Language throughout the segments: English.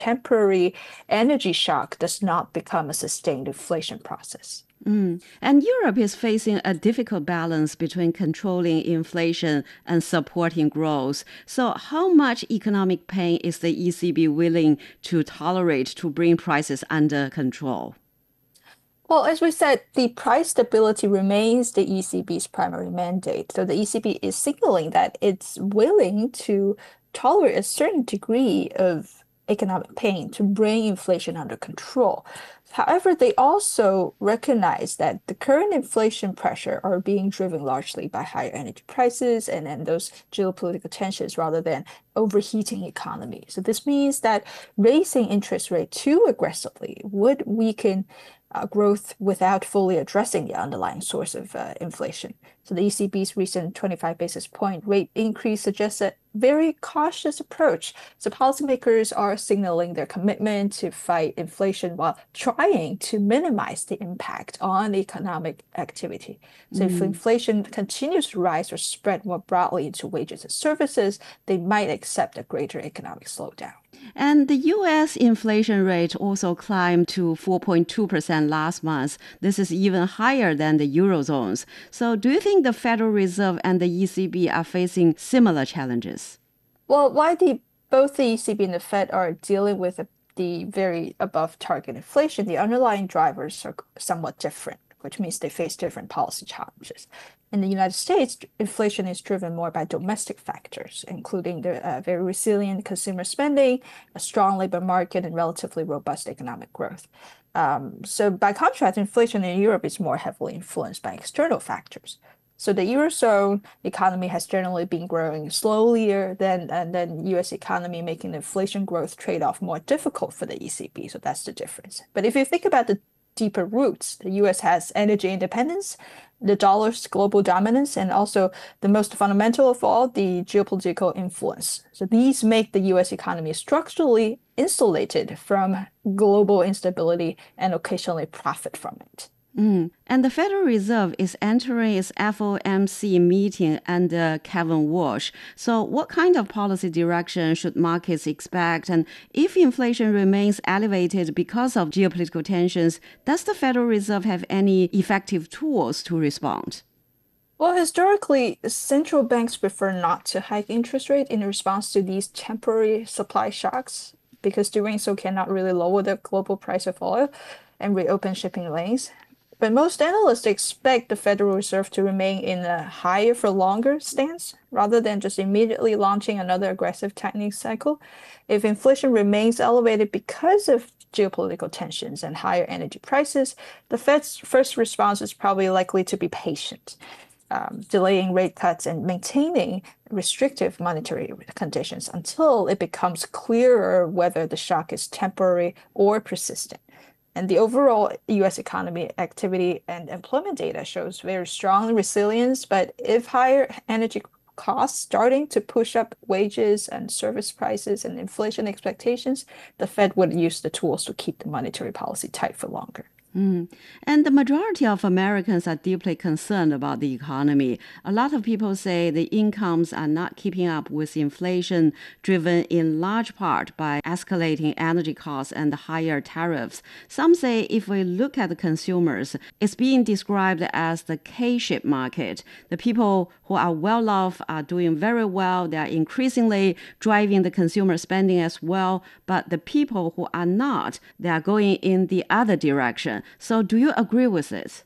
temporary energy shock does not become a sustained inflation process. And Europe is facing a difficult balance between controlling inflation and supporting growth. So, how much economic pain is the ECB willing to tolerate to bring prices under control? Well, as we said, the price stability remains the ECB's primary mandate. So the ECB is signaling that it's willing to tolerate a certain degree of economic pain to bring inflation under control. However, they also recognize that the current inflation pressure are being driven largely by higher energy prices and then those geopolitical tensions rather than overheating economy. So this means that raising interest rate too aggressively would weaken growth without fully addressing the underlying source of inflation. So the ECB's recent 25 basis point rate increase suggests a very cautious approach. So policymakers are signaling their commitment to fight inflation while trying to minimize the impact on economic activity. So if Mm. inflation continues to rise or spread more broadly into wages and services, they might accept a greater economic slowdown. And the US inflation rate also climbed to 4.2% last month. This is even higher than the Eurozone's. So, do you think the Federal Reserve and the ECB are facing similar challenges? Well, why both the ECB and the Fed are dealing with the very above target inflation, the underlying drivers are somewhat different, which means they face different policy challenges. In the United States, inflation is driven more by domestic factors, including the very resilient consumer spending, a strong labor market, and relatively robust economic growth. So by contrast, inflation in Europe is more heavily influenced by external factors. So the Eurozone economy has generally been growing slower than US economy, making the inflation growth trade-off more difficult for the ECB. So that's the difference. But if you think about the deeper roots, the US has energy independence, the dollar's global dominance, and also the most fundamental of all, the geopolitical influence. So these make the US economy structurally insulated from global instability and occasionally profit from it. And the Federal Reserve is entering its FOMC meeting under Kevin Walsh. So, what kind of policy direction should markets expect? And if inflation remains elevated because of geopolitical tensions, does the Federal Reserve have any effective tools to respond? Well, historically, central banks prefer not to hike interest rate in response to these temporary supply shocks because doing so cannot really lower the global price of oil and reopen shipping lanes. But most analysts expect the Federal Reserve to remain in a higher for longer stance rather than just immediately launching another aggressive tightening cycle. If inflation remains elevated because of geopolitical tensions and higher energy prices, the Fed's first response is probably likely to be patient, delaying rate cuts and maintaining restrictive monetary conditions until it becomes clearer whether the shock is temporary or persistent. And the overall US economy activity and employment data shows very strong resilience, but if higher energy costs starting to push up wages and service prices and inflation expectations, the Fed would use the tools to keep the monetary policy tight for longer. And the majority of Americans are deeply concerned about the economy. A lot of people say the incomes are not keeping up with inflation, driven in large part by escalating energy costs and higher tariffs. Some say if we look at the consumers, it's being described as the K-shaped market. The people who are well off are doing very well. They are increasingly driving the consumer spending as well. But the people who are not, they are going in the other direction. So do you agree with this?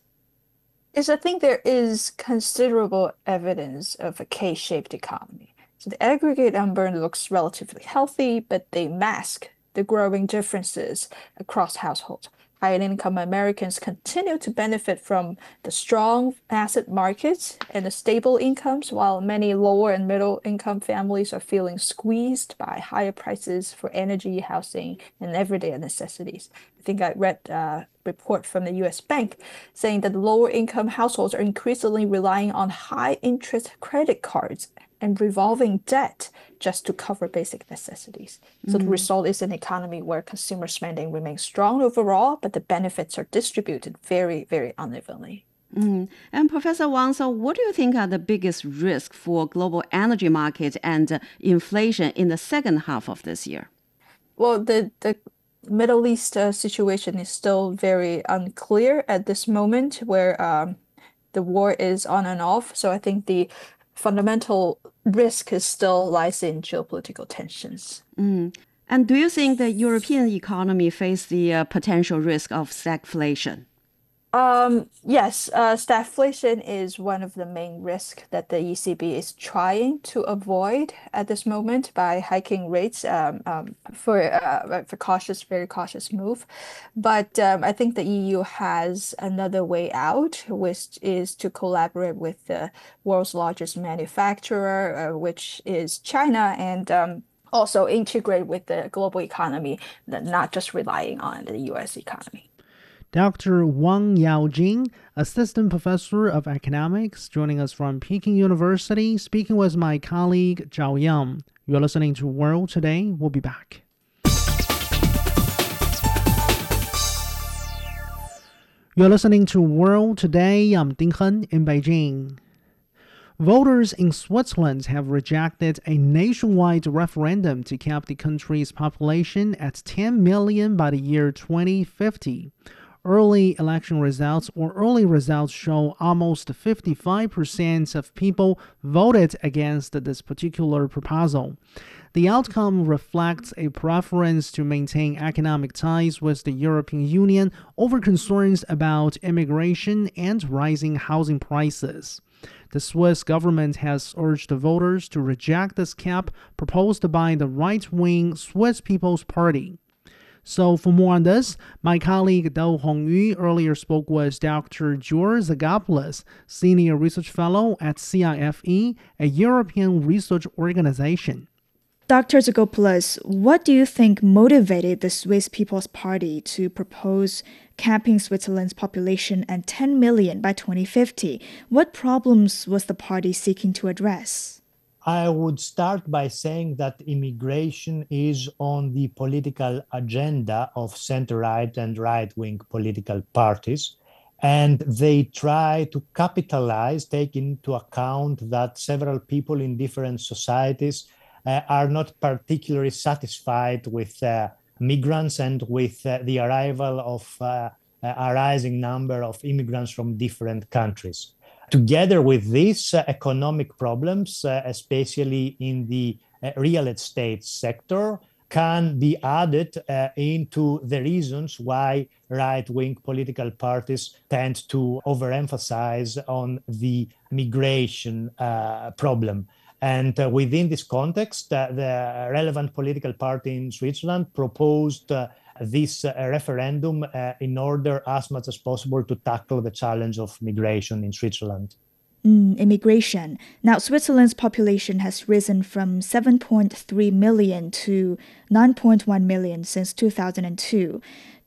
Is I think there is considerable evidence of a K-shaped economy. So the aggregate number looks relatively healthy, but they mask the growing differences across households. Higher income Americans continue to benefit from the strong asset markets and the stable incomes, while many lower and middle income families are feeling squeezed by higher prices for energy, housing, and everyday necessities. I think I read a report from the US Bank saying that lower income households are increasingly relying on high interest credit cards and revolving debt just to cover basic necessities. So the result is an economy where consumer spending remains strong overall, but the benefits are distributed very, very unevenly. And Professor Wang, so what do you think are the biggest risks for global energy market and inflation in the second half of this year? Well, the Middle East situation is still very unclear at this moment, where the war is on and off. So I think the fundamental risk is still lies in geopolitical tensions. And do you think the European economy face the potential risk of stagflation? Yes, stagflation is one of the main risks that the ECB is trying to avoid at this moment by hiking rates for cautious, very cautious move. But I think the EU has another way out, which is to collaborate with the world's largest manufacturer, which is China, and also integrate with the global economy, not just relying on the US economy. Dr. Wang Yaojing, Assistant Professor of Economics, joining us from Peking University, speaking with my colleague Zhao Yang. You're listening to World Today. We'll be back. You're listening to World Today. I'm Ding Hen in Beijing. Voters in Switzerland have rejected a nationwide referendum to cap the country's population at 10 million by the year 2050. Early results show almost 55% of people voted against this particular proposal. The outcome reflects a preference to maintain economic ties with the European Union over concerns about immigration and rising housing prices. The Swiss government has urged the voters to reject this cap proposed by the right-wing Swiss People's Party. So for more on this, my colleague Dou Hongyu earlier spoke with Dr. George Zagopoulos, Senior Research Fellow at CIFE, a European research organization. Dr. Zagopoulos, what do you think motivated the Swiss People's Party to propose capping Switzerland's population at 10 million by 2050? What problems was the party seeking to address? I would start by saying that immigration is on the political agenda of center-right and right-wing political parties, and they try to capitalize, take into account that several people in different societies are not particularly satisfied with migrants and with the arrival of a rising number of immigrants from different countries. Together with these economic problems, especially in the real estate sector, can be added into the reasons why right-wing political parties tend to overemphasize on the migration problem. And within this context, the relevant political party in Switzerland proposed this referendum in order as much as possible to tackle the challenge of migration in Switzerland. Immigration. Now, Switzerland's population has risen from 7.3 million to 9.1 million since 2002.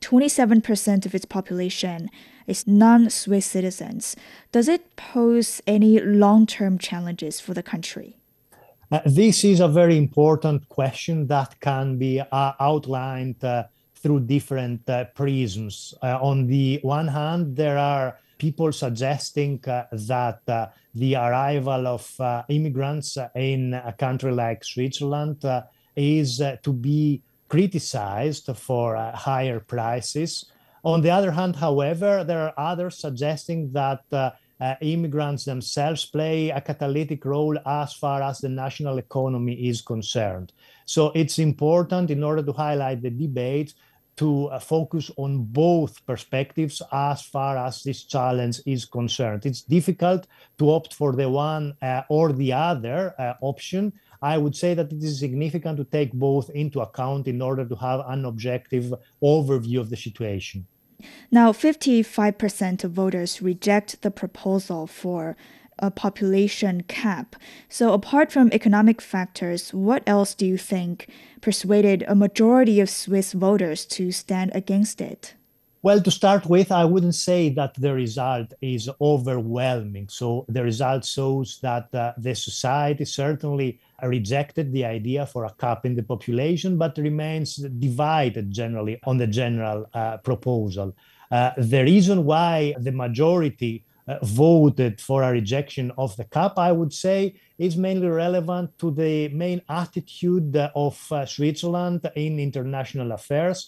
27% of its population is non-Swiss citizens. Does it pose any long-term challenges for the country? This is a very important question that can be outlined through different prisms. On the one hand, there are people suggesting that the arrival of immigrants in a country like Switzerland is to be criticized for higher prices. On the other hand, however, there are others suggesting that immigrants themselves play a catalytic role as far as the national economy is concerned. So it's important, in order to highlight the debate, to focus on both perspectives as far as this challenge is concerned. It's difficult to opt for the one or the other option. I would say that it is significant to take both into account in order to have an objective overview of the situation. Now, 55% of voters reject the proposal for a population cap. So apart from economic factors, what else do you think persuaded a majority of Swiss voters to stand against it? Well, to start with, I wouldn't say that the result is overwhelming. So the result shows that the society certainly rejected the idea for a cap in the population, but remains divided generally on the general proposal. The reason why the majority voted for a rejection of the cap, I would say is mainly relevant to the main attitude of Switzerland in international affairs.